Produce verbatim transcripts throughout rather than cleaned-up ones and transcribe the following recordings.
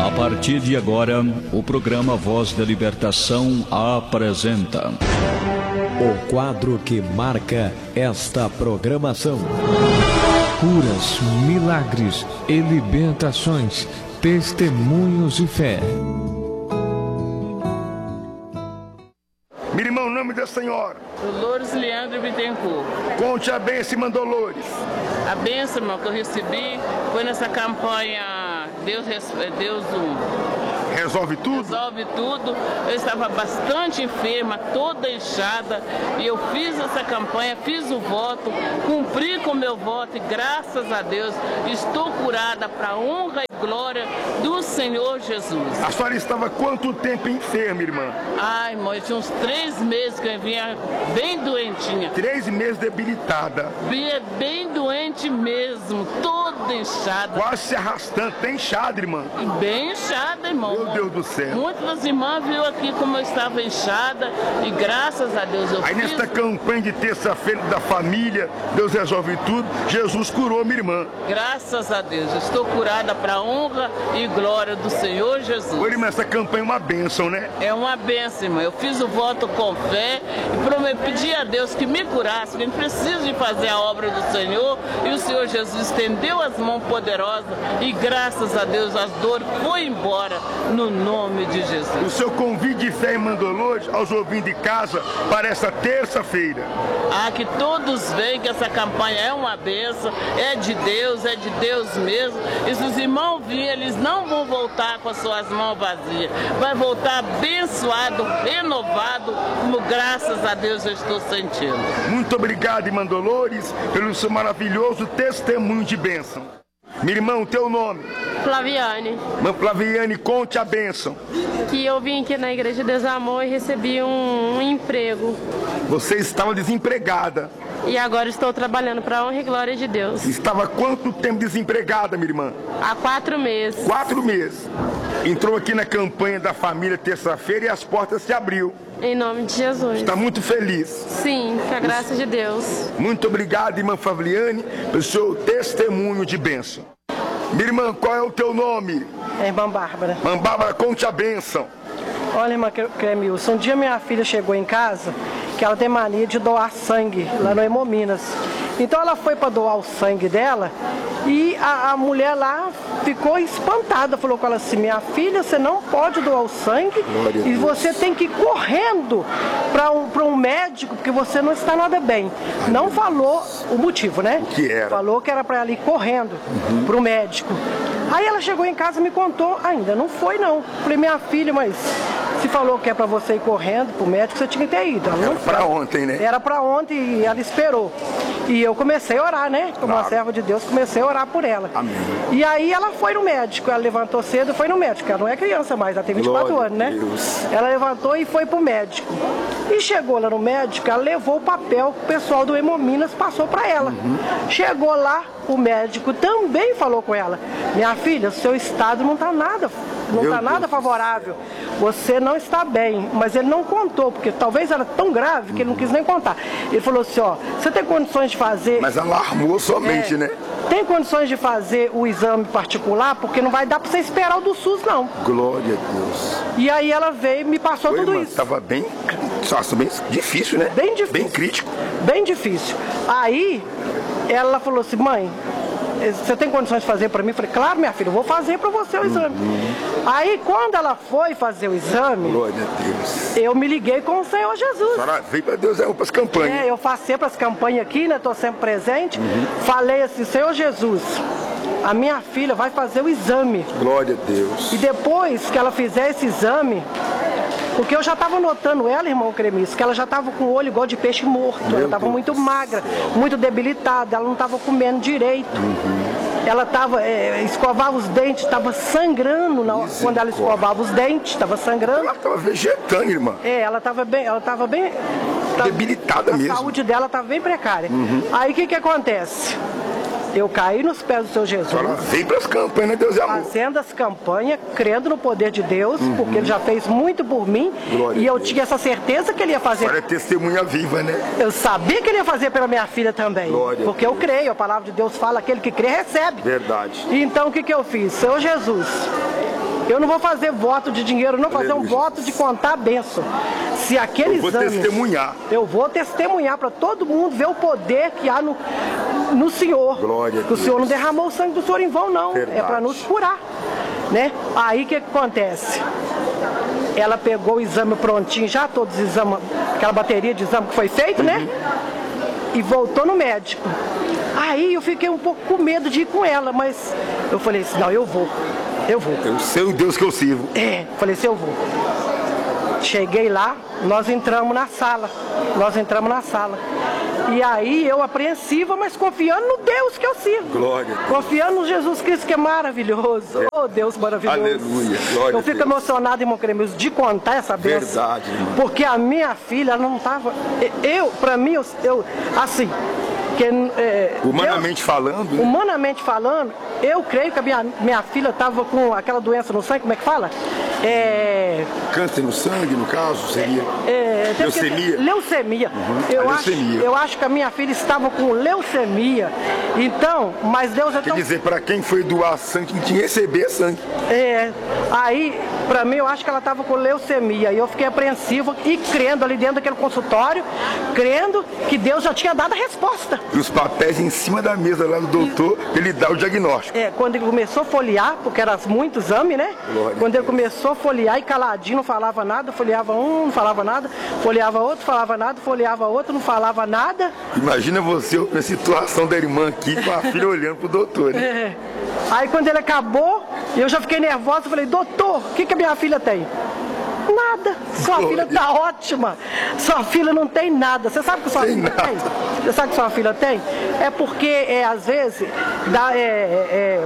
A partir de agora, o programa Voz da Libertação apresenta o quadro que marca esta programação: curas, milagres e libertações, testemunhos de fé. Meu irmão, em nome da Senhora. Dolores Leandro Bittencourt. Conte a bênção, irmã Dolores. A bênção, irmão, que eu recebi foi nessa campanha Deus, Deus um. Resolve tudo? Resolve tudo. Eu estava bastante enferma, toda inchada, e eu fiz essa campanha, fiz o voto, cumpri com o meu voto e graças a Deus estou curada para a honra e glória do Senhor Jesus. A senhora estava quanto tempo enferma, irmã? Ai, irmão, eu tinha uns três meses que eu vinha bem doentinha. Três meses debilitada. Bem, bem doente mesmo, toda inchada. Quase se arrastando, tá inchada, irmã? Bem inchada, irmão. Meu Deus do céu. Muitas das irmãs viram aqui como eu estava inchada e graças a Deus eu Aí fiz... nesta campanha de terça-feira da família, Deus resolve tudo, Jesus curou minha irmã. Graças a Deus, estou curada para a honra e glória do Senhor Jesus. Ô, irmã, essa campanha é uma bênção, né? É uma bênção, irmã. Eu fiz o voto com fé e prometi, pedi a Deus que me curasse, que a gente precisa de fazer a obra do Senhor, e o Senhor Jesus estendeu as mãos poderosas e graças a Deus as dores foi embora no nome de Jesus. O seu convite de fé, irmã Dolores, aos ouvintes de casa para essa terça-feira. Ah, que todos veem que essa campanha é uma bênção, é de Deus, é de Deus mesmo. E se os irmãos virem, eles não vão voltar com as suas mãos vazias. Vai voltar abençoado, renovado, como graças a Deus eu estou sentindo. Muito obrigado, irmã Dolores, pelo seu maravilhoso testemunho de bênção. Meu irmão, teu nome? Flaviane. Irmã Flaviane, conte a bênção. Que eu vim aqui na Igreja de Deus Amor e recebi um, um emprego. Você estava desempregada. E agora estou trabalhando para a honra e glória de Deus. Estava há quanto tempo desempregada, minha irmã? Há quatro meses. Quatro meses. Entrou aqui na campanha da família terça-feira e as portas se abriu. Em nome de Jesus. Está muito feliz? Sim, com a graça de Deus. Muito obrigado, irmã Flaviane, pelo seu testemunho de bênção. Minha irmã, qual é o teu nome? É irmã Bárbara. Irmã Bárbara, conte a bênção. Olha, irmã Cremilson, um dia minha filha chegou em casa que ela tem mania de doar sangue lá no Hemominas. Então ela foi para doar o sangue dela e a, a mulher lá ficou espantada, falou com ela assim: minha filha, você não pode doar o sangue e você tem que ir correndo para um, para um médico porque você não está nada bem. Não falou o motivo, né? O que era? Falou que era para ela ir correndo uhum. para o médico. Aí ela chegou em casa e me contou, ainda não foi não. Falei: minha filha, mas se falou que é para você ir correndo pro médico, você tinha que ter ido. Ela não Era para ontem, né? Era para ontem e ela esperou. E eu comecei a orar, né? Como Claro. uma serva de Deus, comecei a orar por ela. Amém. E aí ela foi no médico, ela levantou cedo e foi no médico. Ela não é criança mais, ela tem vinte e quatro Glória anos, né? a Deus. Ela levantou e foi pro médico. E chegou lá no médico, ela levou o papel que o pessoal do Hemominas passou para ela. Uhum. Chegou lá, o médico também falou com ela: minha filha, seu estado não está nada, não está nada favorável. Você não está bem. Mas ele não contou, porque talvez era tão grave que ele não quis nem contar. Ele falou assim: ó, você tem condições de fazer... Mas alarmou somente, é, né? Tem condições de fazer o exame particular, porque não vai dar para você esperar o do SUS, não. Glória a Deus. E aí ela veio e me passou Oi, tudo irmã, isso. Estava bem, nossa, bem difícil, né? Bem difícil. Bem crítico. Bem difícil. Aí ela falou assim: mãe, você tem condições de fazer para mim? Eu falei: claro, minha filha, eu vou fazer para você o exame. Uhum. Aí, quando ela foi fazer o exame, glória a Deus, eu me liguei com o Senhor Jesus. A senhora veio para Deus, é para as campanhas. É, eu faço sempre as campanhas aqui, né? Estou sempre presente. Uhum. Falei assim: Senhor Jesus, a minha filha vai fazer o exame. Glória a Deus. E depois que ela fizer esse exame, porque eu já estava notando ela, irmão Cremiço, que ela já estava com o olho igual de peixe morto. Meu ela estava muito magra, muito debilitada, ela não estava comendo direito. Uhum. Ela estava, é, escovava os dentes, estava sangrando na, quando ela escovava os dentes, estava sangrando. Ela estava vegetando, irmã. É, ela estava bem, ela estava bem... Tava, debilitada a mesmo. A saúde dela estava bem precária. Uhum. Aí o que que acontece? Eu caí nos pés do Senhor Jesus. Ela veio para as campanhas, Deus é amor. Fazendo as campanhas, crendo no poder de Deus, uhum. porque Ele já fez muito por mim. Glória e eu tinha essa certeza que Ele ia fazer. Agora é testemunha viva, né? Eu sabia que Ele ia fazer pela minha filha também. Glória porque eu creio, a palavra de Deus fala: aquele que crê recebe. Verdade. Então o que que eu fiz? Senhor Jesus, Eu não vou fazer voto de dinheiro, não, fazer um voto de contar a bênção. Se aquele Eu vou exame, testemunhar. Eu vou testemunhar para todo mundo ver o poder que há no, no Senhor. Glória a que o Deus. Senhor não derramou o sangue do Senhor em vão, não. Verdade. É para nos curar, né? Aí o que, que acontece? Ela pegou o exame prontinho, já todos os exames, aquela bateria de exame que foi feito, uhum. né? E voltou no médico. Aí eu fiquei um pouco com medo de ir com ela, mas eu falei assim, não, eu vou, eu vou. Eu sei o Deus que eu sirvo. É, falei assim, eu vou. Cheguei lá, nós entramos na sala, nós entramos na sala. E aí eu apreensiva, mas confiando no Deus que eu sirvo. Glória. Confiando no Jesus Cristo que é maravilhoso. É. Oh, Deus maravilhoso. Aleluia. Glória. Eu fico emocionado, irmão Cremilson, de contar essa bênção. Verdade, irmão. Porque a minha filha, ela não estava... Eu, pra mim, eu, eu assim... Que, é, humanamente Deus, falando, né? Humanamente falando, eu creio que a minha, minha filha estava com aquela doença no sangue, como é que fala? É... Câncer no sangue, no caso, seria? É, leucemia. Que, leucemia. Uhum. Eu, leucemia. Acho, eu acho que a minha filha estava com leucemia. Então, mas Deus é Quer tão... dizer, para quem foi doar sangue, tinha que receber sangue. É, aí, para mim, eu acho que ela estava com leucemia. E eu fiquei apreensiva e crendo ali dentro daquele consultório, crendo que Deus já tinha dado a resposta. E os papéis em cima da mesa lá do doutor, e... ele dá o diagnóstico. É, quando ele começou a folhear, porque era muito exame, né? Glória quando ele começou a folhear e caladinho, não falava nada, folheava um, não falava nada, folheava outro, falava nada, folheava outro, não falava nada. Imagina você na situação da irmã aqui, com a filha olhando pro doutor, né? É. Aí quando ele acabou, eu já fiquei nervosa, falei, doutor, o que, que a minha filha tem? Nada, sua Glória. filha tá ótima. Sua filha não tem nada. Você sabe o que sua tem filha nada. tem? Você sabe o que sua filha tem? É porque, é, às vezes, dá, é, é,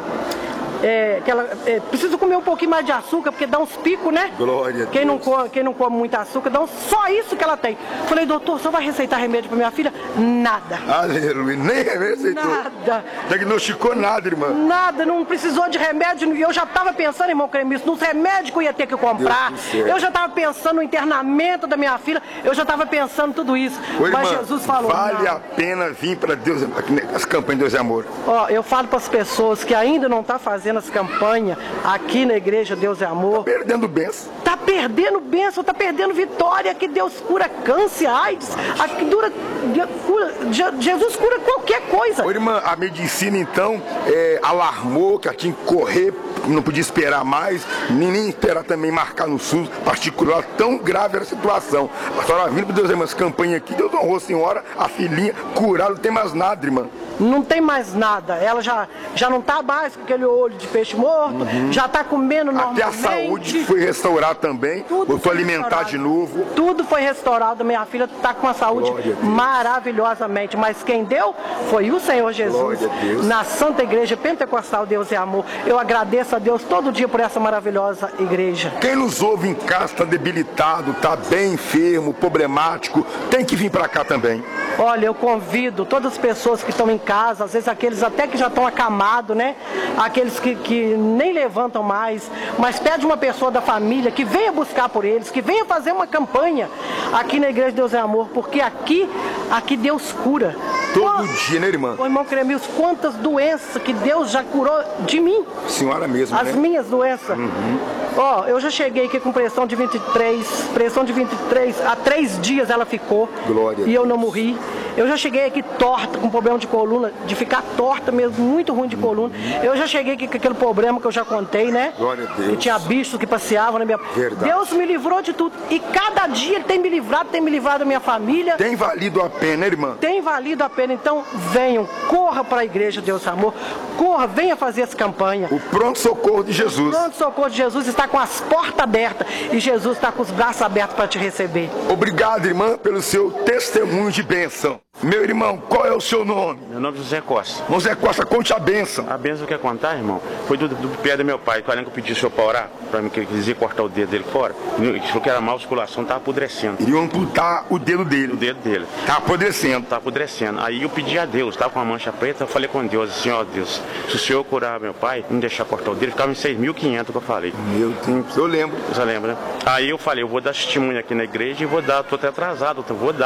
é, que ela é, precisa comer um pouquinho mais de açúcar, porque dá uns picos, né? Glória a quem Deus. não come, quem não come muito açúcar, dá um, só isso que ela tem. Falei, doutor, você vai receitar remédio pra minha filha? Nada. Aleluia, nem remédio receitou. Nada. Diagnosticou nada, irmã. Nada, não precisou de remédio. E eu já estava pensando, irmão Cremilson, nos remédios que eu ia ter que comprar. Eu já estava pensando no internamento da minha filha. Eu já estava pensando tudo isso. Ô, mas irmã, Jesus falou, vale não. a pena vir para Deus, as campanhas de Deus e Amor. Ó, eu falo para as pessoas que ainda não estão fazendo as campanhas aqui na igreja Deus e Amor. Perdendo bênção. Tá perdendo bênção, tá perdendo vitória, que Deus cura câncer, AIDS, a que dura, cura, Jesus cura qualquer coisa. Ô, irmã, a medicina então é, alarmou que ela tinha que correr, não podia esperar mais, nem, nem esperar também marcar no SUS particular, tão grave era a situação. A senhora vindo para Deus, irmã, essa campanha aqui, Deus honrou a senhora, a filhinha, curada, não tem mais nada, irmã. Não tem mais nada, ela já, já não tá mais com aquele olho de peixe morto, uhum. já tá comendo normalmente. Até a saúde foi restaurada também, voltou a alimentar de novo. Tudo foi restaurado, minha filha tá com a saúde maravilhosamente, mas quem deu foi o Senhor Jesus, na Santa Igreja Pentecostal Deus e Amor. Eu agradeço a Deus todo dia por essa maravilhosa igreja. Quem nos ouve em casa está debilitado, está bem enfermo, problemático, tem que vir para cá também. Olha, eu convido todas as pessoas que estão em casa, às vezes aqueles até que já estão acamados, né? Aqueles que, que nem levantam mais, mas pede uma pessoa da família que venha buscar por eles, que venha fazer uma campanha aqui na Igreja Deus é Amor, porque aqui, aqui Deus cura. Todo oh, dia, né, irmã? Ô, irmão Cremilson, quantas doenças que Deus já curou de mim. Senhora mesmo, As né? minhas doenças. Uhum. Ó, oh, eu já cheguei aqui com pressão de vinte e três, pressão de vinte e três, há três dias ela ficou. Glória. E eu não morri. Eu já cheguei aqui torta, com problema de coluna, de ficar torta mesmo, muito ruim de coluna. Eu já cheguei aqui com aquele problema que eu já contei, né? Glória a Deus. Que tinha bichos que passeavam na minha... Verdade. Deus me livrou de tudo. E cada dia Ele tem me livrado, tem me livrado da minha família. Tem valido a pena, né, irmã? Tem valido a pena. Então, venham, corra para a Igreja Deus Amor. Corra, venha fazer essa campanha. O pronto-socorro de Jesus. O pronto-socorro de Jesus está com as portas abertas. E Jesus está com os braços abertos para te receber. Obrigado, irmã, pelo seu testemunho de bênção. Meu irmão, qual é o seu nome? Meu nome é José Costa. José Costa, conte a bênção. A bênção que eu quer contar, irmão, foi do, do pé do meu pai. Que além que eu pedi o senhor para orar, para mim, que ele quisia cortar o dedo dele fora, ele falou que era má musculação, estava apodrecendo. Iriam amputar o dedo dele. O dedo dele. Tá apodrecendo. Tá apodrecendo. Aí eu pedi a Deus, estava com uma mancha preta, eu falei com Deus, assim, ó Deus, se o senhor curar meu pai, não deixar cortar o dedo, ficava em seis mil e quinhentos que eu falei. Meu Deus, eu lembro. Você lembra, né? Aí eu falei, eu vou dar testemunho aqui na igreja e vou dar, tô até atrasado, eu vou dar.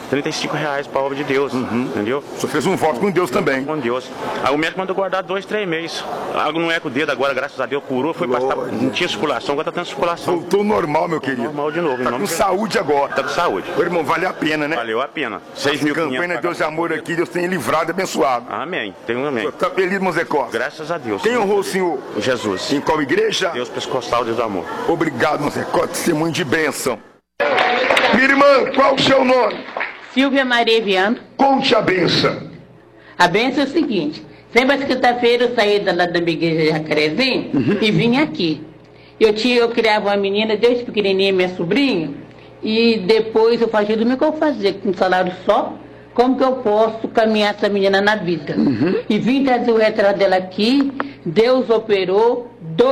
trinta e cinco reais para a obra de Deus, uhum. entendeu? Você fez um voto com Deus também. Com Deus. Aí o médico mandou guardar dois, três meses. Algo não é com o dedo agora, graças a Deus, curou, foi passar, não tinha circulação, agora tá tendo circulação. Voltou normal, meu Tô querido. Normal de novo. Tá com saúde agora. Tá com saúde. Ô, irmão, vale a pena, né? Valeu a pena. seis mil e quinhentos. Campanha Deus de Amor aqui, Deus tem livrado e abençoado. Amém. Tem um amém. Tá feliz, irmão Zé Costa? Graças a Deus. Quem honrou o senhor? Jesus. Em qual igreja? Deus Pescostal, Deus do Amor. Obrigado, irmão Zé Costa, testemunho de bênção. Minha irmã, qual o seu nome? Silvia Maria Viano. Conte a benção. A benção é o seguinte, sempre às quinta-feira eu saí da, da minha igreja de Jacarezinho uhum. e vim aqui. Eu, tinha, eu criava uma menina desde pequenininha, minha sobrinha, e depois eu fazia do meu que eu fazia, com um salário só, como que eu posso caminhar essa menina na vida. Uhum. E vim trazer o retrato dela aqui, Deus operou, dois